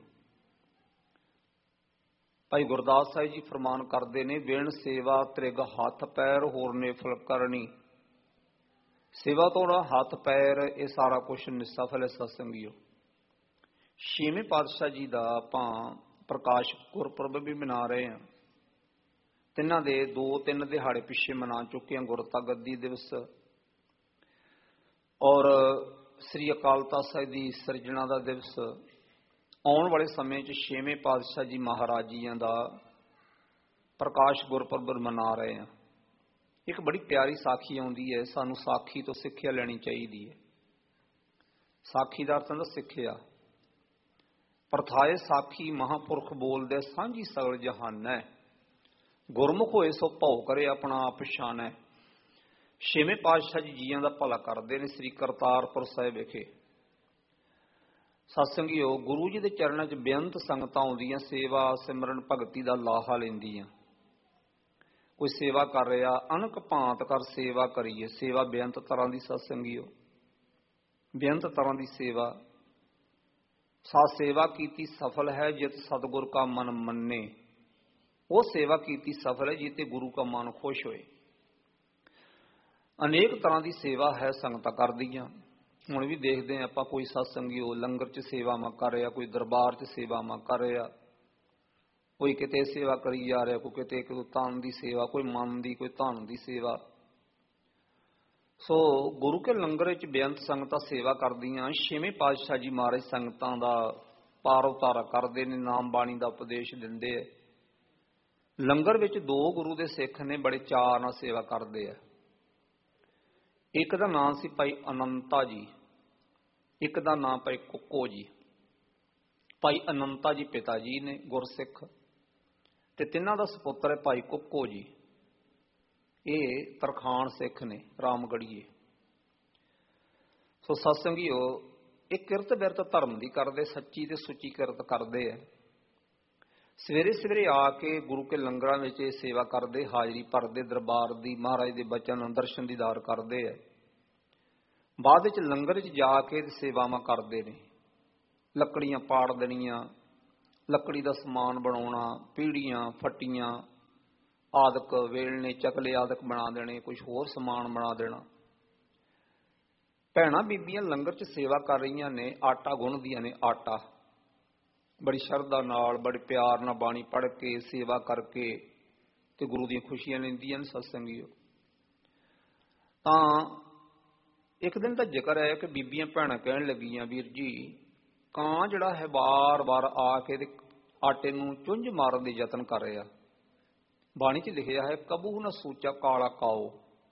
ਭਾਈ ਗੁਰਦਾਸ ਸਾਹਿਬ ਜੀ ਫਰਮਾਨ ਕਰਦੇ ਨੇ, ਵਿਣ ਸੇਵਾ ਤ੍ਰਿਗ ਹੱਥ ਪੈਰ ਹੋਰ ਨਿਫਲ ਕਰਨੀ। ਸੇਵਾ ਤੋਂ ਨਾ ਹੱਥ ਪੈਰ ਇਹ ਸਾਰਾ ਕੁਛ ਨਿਸਫਲ ਹੈ। ਸਤਸੰਗੀਓ ਛੇਵੇਂ ਪਾਤਸ਼ਾਹ ਜੀ ਦਾ ਆਪਾਂ ਪ੍ਰਕਾਸ਼ ਗੁਰਪੁਰਬ ਵੀ ਮਨਾ ਰਹੇ ਹਾਂ। ਤਿੰਨਾਂ ਦੇ ਦੋ ਤਿੰਨ ਦਿਹਾੜੇ ਪਿੱਛੇ ਮਨਾ ਚੁੱਕੇ ਹਾਂ, ਗੁਰਤਾ ਗੱਦੀ ਦਿਵਸ ਔਰ ਸ੍ਰੀ ਅਕਾਲ ਤਖ਼ਤ ਸਾਹਿਬ ਦੀ ਸਿਰਜਣਾ ਦਾ ਦਿਵਸ। ਆਉਣ ਵਾਲੇ ਸਮੇਂ 'ਚ ਛੇਵੇਂ ਪਾਤਸ਼ਾਹ ਜੀ ਮਹਾਰਾਜ ਜੀਆਂ ਦਾ ਪ੍ਰਕਾਸ਼ ਗੁਰਪੁਰਬ ਮਨਾ ਰਹੇ ਹਾਂ। ਇੱਕ ਬੜੀ ਪਿਆਰੀ ਸਾਖੀ ਆਉਂਦੀ ਹੈ, ਸਾਨੂੰ ਸਾਖੀ ਤੋਂ ਸਿੱਖਿਆ ਲੈਣੀ ਚਾਹੀਦੀ ਹੈ। ਸਾਖੀ ਦਾ ਅਰਥ ਹੁੰਦਾ ਸਿੱਖਿਆ। ਪ੍ਰਥਾਏ ਸਾਖੀ ਮਹਾਂਪੁਰਖ ਬੋਲਦੇ, ਸਾਂਝੀ ਸਗਲ ਜਹਾਨੈ। ਗੁਰਮੁਖ ਹੋਏ ਸੋ ਭਉ ਕਰੇ ਆਪਣਾ ਆਪ ਪਛਾਣੈ। ਛੇਵੇਂ ਪਾਤਸ਼ਾਹ ਜੀ ਜੀਆਂ ਦਾ ਭਲਾ ਕਰਦੇ ਨੇ ਸ੍ਰੀ ਕਰਤਾਰਪੁਰ ਸਾਹਿਬ ਵਿਖੇ। ਸਤਸੰਗੀਓ ਗੁਰੂ ਜੀ ਦੇ ਚਰਨਾਂ 'ਚ ਬੇਅੰਤ ਸੰਗਤਾਂ ਆਉਂਦੀਆਂ, ਸੇਵਾ ਸਿਮਰਨ ਭਗਤੀ ਦਾ ਲਾਹਾ ਲੈਂਦੀਆਂ। ਕੋਈ ਸੇਵਾ ਕਰ ਰਿਹਾ, ਅਨਕ ਭਾਂਤ ਕਰ ਸੇਵਾ ਕਰੀਏ। ਸੇਵਾ ਬੇਅੰਤ ਤਰ੍ਹਾਂ ਦੀ। ਸਤਸੰਗੀਓ ਬੇਅੰਤ ਤਰ੍ਹਾਂ ਦੀ ਸੇਵਾ। ਸਾ ਸੇਵਾ ਕੀਤੀ ਸਫਲ ਹੈ ਜਿਤ ਸਤਿਗੁਰ ਕਾ ਮਨ ਮੰਨੇ। ਉਹ ਸੇਵਾ ਕੀਤੀ ਸਫਲ ਹੈ ਜਿਤੇ ਗੁਰੂ ਕਾ ਮਨ ਖੁਸ਼ ਹੋਏ। ਅਨੇਕ ਤਰ੍ਹਾਂ ਦੀ ਸੇਵਾ ਹੈ, ਸੰਗਤਾਂ ਕਰਦੀਆਂ। ਹੁਣ ਵੀ ਦੇਖਦੇ ਹਾਂ ਆਪਾਂ, ਕੋਈ ਸਤਸੰਗੀਓ ਲੰਗਰ 'ਚ ਸੇਵਾਵਾਂ ਕਰ ਰਿਹਾ, ਕੋਈ ਦਰਬਾਰ 'ਚ ਸੇਵਾਵਾਂ ਕਰ ਰਿਹਾ, ਕੋਈ ਕਿਤੇ ਸੇਵਾ ਕਰੀ ਜਾ ਰਿਹਾ, ਕੋਈ ਕਿਤੇ ਕੋਈ ਤਨ ਦੀ ਸੇਵਾ, ਕੋਈ ਮਨ ਦੀ, ਕੋਈ ਧਨ ਦੀ ਸੇਵਾ। ਸੋ ਗੁਰੂ ਕੇ ਲੰਗਰ ਵਿੱਚ ਬੇਅੰਤ ਸੰਗਤਾਂ ਸੇਵਾ ਕਰਦੀਆਂ। ਛੇਵੇਂ ਪਾਤਸ਼ਾਹ ਜੀ ਮਹਾਰਾਜ ਸੰਗਤਾਂ ਦਾ ਪਾਰ ਉਤਾਰਾ ਕਰਦੇ ਨੇ, ਨਾਮ ਬਾਣੀ ਦਾ ਉਪਦੇਸ਼ ਦਿੰਦੇ ਆ। ਲੰਗਰ ਵਿੱਚ ਦੋ ਗੁਰੂ ਦੇ ਸਿੱਖ ਨੇ, ਬੜੇ ਚਾਅ ਨਾਲ ਸੇਵਾ ਕਰਦੇ ਆ। ਇੱਕ ਦਾ ਨਾਮ ਸੀ ਭਾਈ ਅਨੰਤਾ ਜੀ, ਇੱਕ ਦਾ ਨਾਮ ਭਾਈ ਕੁੱਕੋ ਜੀ। ਭਾਈ ਅਨੰਤਾ ਜੀ ਪਿਤਾ ਜੀ ਨੇ ਗੁਰਸਿੱਖ, ਤੇ ਤਿੰਨਾਂ ਦਾ ਸਪੁੱਤਰ ਹੈ ਭਾਈ ਕੁੱਕੋ ਜੀ। ਇਹ ਤਰਖਾਣ ਸਿੱਖ ਨੇ, ਰਾਮਗੜੀਏ। ਸੋ ਸਤਸੰਗੀਓ ਇਹ ਕਿਰਤ ਬਿਰਤ ਧਰਮ ਦੀ ਕਰਦੇ, ਸੱਚੀ ਤੇ ਸੁੱਚੀ ਕਿਰਤ ਕਰਦੇ ਆ। ਸਵੇਰੇ ਸਵੇਰੇ ਆ ਕੇ ਗੁਰੂ ਕੇ ਲੰਗਰਾਂ ਵਿੱਚ ਇਹ ਸੇਵਾ ਕਰਦੇ, ਹਾਜ਼ਰੀ ਭਰਦੇ, ਦਰਬਾਰ ਦੀ ਮਹਾਰਾਜ ਦੇ ਬਚਨ ਦਰਸ਼ਨ ਦੀਦਾਰ ਕਰਦੇ ਆ। ਬਾਅਦ ਵਿੱਚ ਲੰਗਰ 'ਚ ਜਾ ਕੇ ਸੇਵਾਵਾਂ ਕਰਦੇ ਨੇ। ਲੱਕੜੀਆਂ ਪਾੜ ਦੇਣੀਆਂ, ਲੱਕੜੀ ਦਾ ਸਮਾਨ ਬਣਾਉਣਾ, ਪੀੜੀਆਂ ਫੱਟੀਆਂ ਆਦਿਕ, ਵੇਲਣੇ ਚਕਲੇ ਆਦਿਕ ਬਣਾ ਦੇਣੇ, ਕੁਛ ਹੋਰ ਸਮਾਨ ਬਣਾ ਦੇਣਾ। ਭੈਣਾਂ ਬੀਬੀਆਂ ਲੰਗਰ 'ਚ ਸੇਵਾ ਕਰ ਰਹੀਆਂ ਨੇ, ਆਟਾ ਗੁੰਨਦੀਆਂ ਨੇ। ਆਟਾ ਬੜੀ ਸ਼ਰਧਾ ਨਾਲ, ਬੜੇ ਪਿਆਰ ਨਾਲ ਬਾਣੀ ਪੜ੍ਹ ਕੇ ਸੇਵਾ ਕਰਕੇ ਤੇ ਗੁਰੂ ਦੀਆਂ ਖੁਸ਼ੀਆਂ ਲੈਂਦੀਆਂ ਨੇ। ਸਤਸੰਗੀਓ ਤਾਂ ਇੱਕ ਦਿਨ ਦਾ ਜ਼ਿਕਰ ਹੈ ਕਿ ਬੀਬੀਆਂ ਭੈਣਾਂ ਕਹਿਣ ਲੱਗੀਆਂ, ਵੀਰ ਜੀ ਕਾਂ ਜਿਹੜਾ ਹੈ ਬਾਰ-ਬਾਰ ਆ ਕੇ ਤੇ ਆਟੇ ਨੂੰ ਚੁੰਝ ਮਾਰਨ ਦੇ ਯਤਨ ਕਰ ਰਿਹਾ। ਬਾਣੀ 'ਚ ਲਿਖਿਆ ਹੈ, ਕਬੂ ਨਾ ਸੋਚਾ ਕਾਲਾ ਕਾਓ।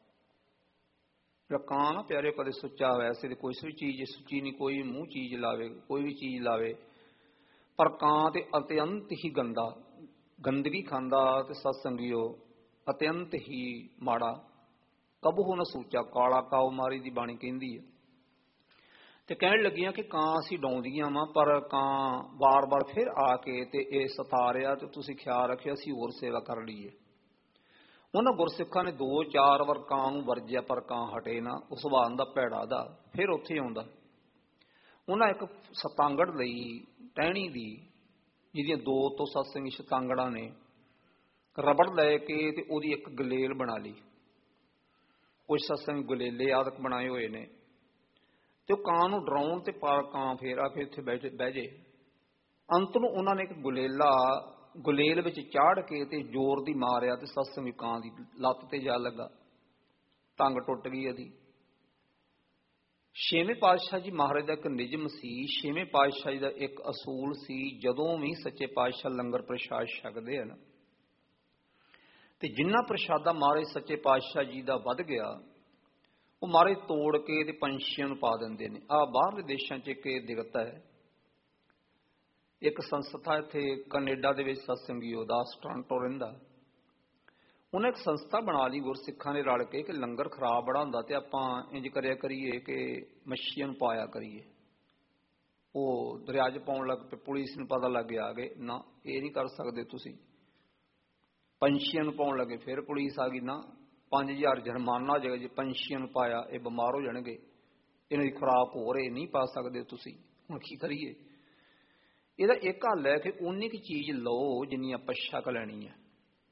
ਜਿਹੜਾ ਕਾਂ ਨਾ ਪਿਆਰੇ ਕਦੇ ਸੁੱਚਾ ਵੈਸੇ ਤੇ ਕੋਈ ਵੀ ਚੀਜ਼ ਸੁੱਚੀ ਨਹੀਂ, ਕੋਈ ਮੂੰਹ ਚੀਜ਼ ਲਾਵੇ, ਕੋਈ ਵੀ ਚੀਜ਼ ਲਾਵੇ, ਪਰ ਕਾਂ ਤੇ ਅਤਿਅੰਤ ਹੀ ਗੰਦਾ, ਗੰਦਗੀ ਖਾਂਦਾ ਤੇ ਸਤਸੰਗੀਓ ਅਤਿਅੰਤ ਹੀ ਮਾੜਾ। ਕਬੂ ਨਾ ਸੋਚਾ ਕਾਲਾ ਕਾਓ ਮਾਰੀ ਦੀ ਬਾਣੀ ਕਹਿੰਦੀ ਹੈ। ਤੇ ਕਹਿਣ ਲੱਗੀਆਂ ਕਿ ਕਾਂ ਅਸੀਂ ਡਾਉਂਦੀਆਂ ਵਾ, ਪਰ ਕਾਂ ਵਾਰ-ਵਾਰ ਫਿਰ ਆ ਕੇ ਤੇ ਇਹ ਸਤਾ ਰਿਹਾ, ਤੇ ਤੁਸੀਂ ਖਿਆਲ ਰੱਖਿਓ ਅਸੀਂ ਹੋਰ ਸੇਵਾ ਕਰ ਲਈਏ। ਉਹਨਾਂ ਗੁਰਸਿੱਖਾਂ ਨੇ ਦੋ ਚਾਰ ਵਾਰ ਕਾਂ ਨੂੰ ਵਰਜਿਆ, ਪਰ ਕਾਂ ਹਟੇ ਨਾ। ਉਹ ਸੁਭਾਅ ਦਾ ਭੈੜਾ ਦਾ ਫਿਰ ਉੱਥੇ ਆਉਂਦਾ। ਉਹਨਾਂ ਇੱਕ ਸਤਾਂਗੜ ਲਈ ਟਹਿਣੀ ਦੀ, ਜਿਹਦੀਆਂ ਦੋ ਤੋਂ ਸਤਸੰਗੀ ਸ਼ਤਾਂਗੜਾਂ ਨੇ ਰਬੜ ਲੈ ਕੇ ਤੇ ਉਹਦੀ ਇੱਕ ਗਲੇਲ ਬਣਾ ਲਈ। ਕੁਝ ਸਤਸੰਗ ਗਲੇਲੇ ਆਦਿਕ ਬਣਾਏ ਹੋਏ ਨੇ ਤੇ ਉਹ ਕਾਂ ਨੂੰ ਡਰਾਉਣ ਤੇ ਪਰ ਕਾਂ ਫੇਰ ਆ ਕੇ ਉੱਥੇ ਬਹਿ ਬਹਿ ਜੇ। ਅੰਤ ਨੂੰ ਉਹਨਾਂ ਨੇ ਇੱਕ ਗੁਲੇਲਾ ਗੁਲੇਲ ਵਿੱਚ ਚਾੜ ਕੇ ਤੇ ਜ਼ੋਰ ਦੀ ਮਾਰਿਆ ਤੇ ਸਤਸੰਗੀ ਕਾਂ ਦੀ ਲੱਤ ਤੇ ਜਾ ਲੱਗਾ, ਟੰਗ ਟੁੱਟ ਗਈ ਇਹਦੀ। ਛੇਵੇਂ ਪਾਤਸ਼ਾਹ ਜੀ ਮਹਾਰਾਜ ਦਾ ਇੱਕ ਨਿਯਮ ਸੀ, ਛੇਵੇਂ ਪਾਤਸ਼ਾਹ ਜੀ ਦਾ ਇੱਕ ਅਸੂਲ ਸੀ, ਜਦੋਂ ਵੀ ਸੱਚੇ ਪਾਤਸ਼ਾਹ ਲੰਗਰ ਪ੍ਰਸ਼ਾਦ ਛਕਦੇ ਹਨ ਤੇ ਜਿੰਨਾ ਪ੍ਰਸ਼ਾਦਾ ਮਹਾਰਾਜ ਸੱਚੇ ਪਾਤਸ਼ਾਹ ਜੀ ਦਾ ਵੱਧ ਗਿਆ ਉਹ ਮਹਾਰਾਜ ਤੋੜ ਕੇ ਤੇ ਪੰਛੀਆਂ ਨੂੰ ਪਾ ਦਿੰਦੇ ਨੇ। ਆਹ ਬਾਹਰਲੇ ਦੇਸ਼ਾਂ 'ਚ ਇੱਕ ਇਹ ਦਿਕਤ ਹੈ। ਇੱਕ ਸੰਸਥਾ ਇੱਥੇ ਕੈਨੇਡਾ ਦੇ ਵਿੱਚ ਸਤਸੰਗੀ ਉਦਾਸ ਟੋਰਾਂਟੋ ਰਹਿੰਦਾ, ਉਹਨੇ ਇੱਕ ਸੰਸਥਾ ਬਣਾ ਲਈ ਗੁਰਸਿੱਖਾਂ ਨੇ ਰਲ ਕੇ ਕਿ ਲੰਗਰ ਖਰਾਬ ਬੜਾ ਹੁੰਦਾ ਤੇ ਆਪਾਂ ਇੰਜ ਕਰਿਆ ਕਰੀਏ ਕਿ ਮੱਛੀਆਂ ਨੂੰ ਪਾਇਆ ਕਰੀਏ। ਉਹ ਦਰਿਆ 'ਚ ਪਾਉਣ ਲੱਗ ਪਏ, ਪੁਲਿਸ ਨੂੰ ਪਤਾ ਲੱਗ ਗਿਆ ਆ ਗਏ ਨਾ ਇਹ ਨਹੀਂ ਕਰ ਸਕਦੇ ਤੁਸੀਂ। ਪੰਛੀਆਂ ਨੂੰ ਪਾਉਣ ਲੱਗੇ, ਫਿਰ ਪੁਲਿਸ ਆ ਗਈ, ਨਾ ਪੰਜ ਹਜ਼ਾਰ ਜੁਰਮਾਨਾ ਹੋ ਜਾਏਗਾ ਜੇ ਪੰਛੀਆਂ ਨੂੰ ਪਾਇਆ, ਇਹ ਬਿਮਾਰ ਹੋ ਜਾਣਗੇ, ਇਹਨਾਂ ਦੀ ਖੁਰਾਕ ਹੋ ਰਹੀ ਨਹੀਂ ਪਾ ਸਕਦੇ ਤੁਸੀਂ। ਹੁਣ ਕੀ ਕਰੀਏ? ਇਹਦਾ ਇੱਕ ਹੱਲ ਹੈ ਕਿ ਉਨੀ ਕੁ ਚੀਜ਼ ਲਓ ਜਿੰਨੀ ਆਪਾਂ ਛਕ ਲੈਣੀ ਹੈ।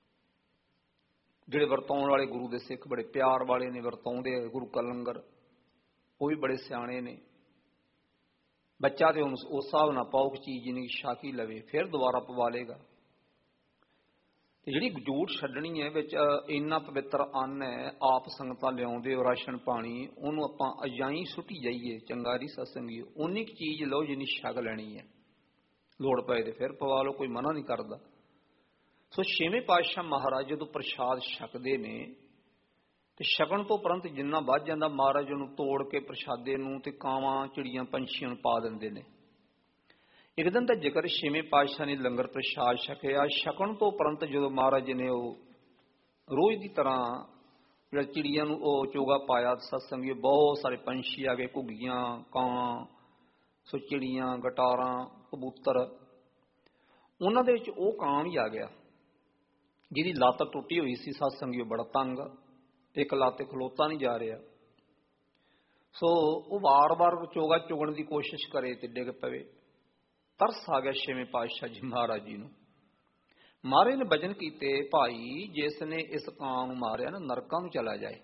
ਜਿਹੜੇ ਵਰਤਾਉਣ ਵਾਲੇ ਗੁਰੂ ਦੇ ਸਿੱਖ ਬੜੇ ਪਿਆਰ ਵਾਲੇ ਨੇ, ਵਰਤਾਉਂਦੇ ਗੁਰੂ ਕਾ ਲੰਗਰ, ਉਹ ਵੀ ਬੜੇ ਸਿਆਣੇ ਨੇ। ਬੱਚਾ ਤੇ ਉਸ ਹਿਸਾਬ ਨਾਲ ਪਾਓ ਕਿ ਚੀਜ਼ ਜਿੰਨੀ ਛਕ ਹੀ ਲਵੇ, ਫਿਰ ਦੁਬਾਰਾ ਪਵਾ ਲੇਗਾ। ਤੇ ਜਿਹੜੀ ਜੂਠ ਛੱਡਣੀ ਹੈ ਵਿੱਚ ਇੰਨਾ ਪਵਿੱਤਰ ਅੰਨ ਹੈ, ਆਪ ਸੰਗਤਾਂ ਲਿਆਉਂਦੇ ਹੋ ਰਾਸ਼ਨ ਪਾਣੀ, ਉਹਨੂੰ ਆਪਾਂ ਅਜਾਈ ਸੁੱਟੀ ਜਾਈਏ, ਚੰਗਾ ਨਹੀਂ ਸਤਸੰਗੀ। ਉਨੀ ਕੁ ਚੀਜ਼ ਲਓ ਜਿੰਨੀ ਛਕ ਲੈਣੀ ਹੈ, ਲੋੜ ਪਏ ਤੇ ਫਿਰ ਪਵਾ ਲਓ, ਕੋਈ ਮਨਾ ਨਹੀਂ ਕਰਦਾ। ਸੋ ਛੇਵੇਂ ਪਾਤਸ਼ਾਹ ਮਹਾਰਾਜ ਜਦੋਂ ਪ੍ਰਸ਼ਾਦ ਛਕਦੇ ਨੇ ਤੇ ਛਕਣ ਤੋਂ ਉਪਰੰਤ ਜਿੰਨਾ ਵੱਧ ਜਾਂਦਾ ਮਹਾਰਾਜ ਉਹਨੂੰ ਤੋੜ ਕੇ ਪ੍ਰਸ਼ਾਦੇ ਨੂੰ ਤੇ ਕਾਵਾਂ ਚਿੜੀਆਂ ਪੰਛੀਆਂ ਨੂੰ ਪਾ ਦਿੰਦੇ ਨੇ। ਇੱਕ ਦਿਨ ਦਾ ਜ਼ਿਕਰ ਛੇਵੇਂ ਪਾਤਸ਼ਾਹ ਨੇ ਲੰਗਰ ਪ੍ਰਸ਼ਾਦ ਛਕਿਆ। ਛਕਣ ਤੋਂ ਉਪਰੰਤ ਜਦੋਂ ਮਹਾਰਾਜ ਨੇ ਉਹ ਰੋਜ਼ ਦੀ ਤਰ੍ਹਾਂ ਜਿਹੜਾ ਚਿੜੀਆਂ ਨੂੰ ਉਹ ਚੋਗਾ ਪਾਇਆ, ਸਤਸੰਗੀ ਬਹੁਤ ਸਾਰੇ ਪੰਛੀ ਆ ਗਏ, ਘੁੱਗੀਆਂ, ਕਾਂ, ਸੋ ਚਿੜੀਆਂ, ਗਟਾਰਾਂ, ਕਬੂਤਰ। ਉਹਨਾਂ ਦੇ ਵਿੱਚ ਉਹ ਕਾਂ ਵੀ ਆ ਗਿਆ ਜਿਹਦੀ ਲੱਤ ਟੁੱਟੀ ਹੋਈ ਸੀ, ਸਤਸੰਗੀ ਬੜਾ ਤੰਗ, ਇੱਕ ਲੱਤ ਤੇ ਖਲੋਤਾ ਨਹੀਂ ਜਾ ਰਿਹਾ। ਸੋ ਉਹ ਵਾਰ-ਵਾਰ ਚੋਗਾ ਚੁਗਣ ਦੀ ਕੋਸ਼ਿਸ਼ ਕਰੇ ਤੇ ਡਿੱਗ ਪਵੇ। ਤਰਸ ਆ ਗਿਆ ਛੇਵੇਂ ਪਾਤਸ਼ਾਹ ਜੀ ਮਹਾਰਾਜ ਜੀ ਨੂੰ। ਮਹਾਰਾਜ ਨੇ ਬਚਨ ਕੀਤੇ, ਭਾਈ ਜਿਸ ਨੇ ਇਸ ਕਾਂ ਨੂੰ ਮਾਰਿਆ ਨਾ ਨਰਕਾਂ ਨੂੰ ਚਲਾ ਜਾਏ।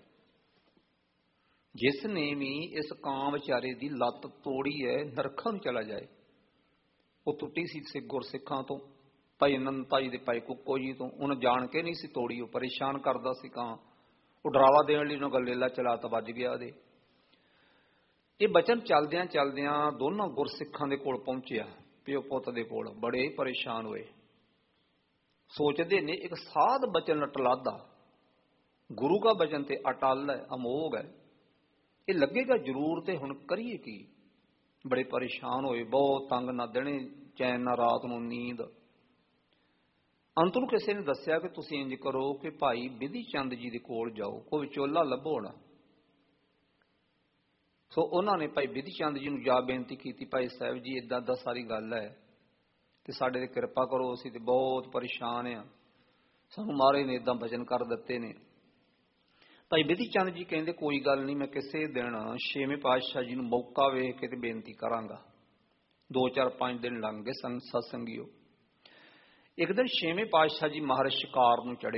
ਜਿਸ ਨੇ ਵੀ ਇਸ ਕਾਂ ਵਿਚਾਰੇ ਦੀ ਲੱਤ ਤੋੜੀ ਹੈ ਨਰਕਾਂ ਨੂੰ ਚਲਾ ਜਾਏ। ਉਹ ਟੁੱਟੀ ਸੀ ਸਿੱਖ ਗੁਰਸਿੱਖਾਂ ਤੋਂ, ਭਾਈ ਅਨੰਤਾ ਜੀ ਦੇ ਭਾਈ ਕੁੱਕੋ ਜੀ ਤੋਂ। ਉਹਨੇ ਜਾਣ ਕੇ ਨਹੀਂ ਸੀ ਤੋੜੀ, ਉਹ ਪਰੇਸ਼ਾਨ ਕਰਦਾ ਸੀ ਕਾਂ। ਉਹ ਡਰਾਵਾ ਦੇਣ ਲਈ ਉਹਨੇ ਗਲੇਲਾ ਚਲਾ ਤਾਂ ਵੱਜ ਗਿਆ ਉਹਦੇ। ਇਹ ਬਚਨ ਚੱਲਦਿਆਂ ਚੱਲਦਿਆਂ ਦੋਨਾਂ ਗੁਰਸਿੱਖਾਂ ਦੇ ਕੋਲ ਪਹੁੰਚਿਆ, ਪਿਓ ਪੁੱਤ ਦੇ ਕੋਲ। ਬੜੇ ਪਰੇਸ਼ਾਨ ਹੋਏ, ਸੋਚਦੇ ਨੇ ਇੱਕ ਸਾਧ ਬਚਨ ਅਟਲਾਦਾ, ਗੁਰੂ ਦਾ ਬਚਨ ਤੇ ਅਟਲ ਹੈ, ਅਮੋਘ ਹੈ, ਇਹ ਲੱਗੇਗਾ ਜ਼ਰੂਰ, ਤੇ ਹੁਣ ਕਰੀਏ ਕੀ? ਬੜੇ ਪਰੇਸ਼ਾਨ ਹੋਏ, ਬਹੁਤ ਤੰਗ, ਨਾ ਦਿਨੇ ਚੈਨ ਨਾ ਰਾਤ ਨੂੰ ਨੀਂਦ। ਅੰਤ ਨੂੰ ਕਿਸੇ ਨੇ ਦੱਸਿਆ ਕਿ ਤੁਸੀਂ ਇੰਜ ਕਰੋ ਕਿ ਭਾਈ ਬਿਧੀ ਚੰਦ ਜੀ ਦੇ ਕੋਲ ਜਾਓ, ਕੋਈ ਵਿਚੋਲਾ ਲੱਭੋ ਨਾ। ਸੋ ਉਹਨਾਂ ਨੇ ਭਾਈ ਬਿਧੀ ਚੰਦ ਜੀ ਨੂੰ ਜਾ ਬੇਨਤੀ ਕੀਤੀ, ਭਾਈ ਸਾਹਿਬ ਜੀ ਏਦਾਂ ਦਾ ਸਾਰੀ ਗੱਲ ਹੈ ਤੇ ਸਾਡੇ ਤੇ ਕਿਰਪਾ ਕਰੋ, ਅਸੀਂ ਤੇ ਬਹੁਤ ਪਰੇਸ਼ਾਨ ਆ, ਸਾਨੂੰ ਮਹਾਰਾਜ ਨੇ ਏਦਾਂ ਬਚਨ ਕਰ ਦਿੱਤੇ ਨੇ। ਭਾਈ ਬਿਧੀ ਚੰਦ ਜੀ ਕਹਿੰਦੇ ਕੋਈ ਗੱਲ ਨਹੀਂ, ਮੈਂ ਕਿਸੇ ਦਿਨ ਛੇਵੇਂ ਪਾਤਸ਼ਾਹ ਜੀ ਨੂੰ ਮੌਕਾ ਵੇਖ ਕੇ ਤੇ ਬੇਨਤੀ ਕਰਾਂਗਾ। ਦੋ ਚਾਰ ਪੰਜ ਦਿਨ ਲੰਘ ਗਏ ਸਤਸੰਗੀਓ। ਇੱਕ ਦਿਨ ਛੇਵੇਂ ਪਾਤਸ਼ਾਹ ਜੀ ਮਹਾਰਾਜ ਸ਼ਿਕਾਰ ਨੂੰ ਚੜ੍ਹੇ।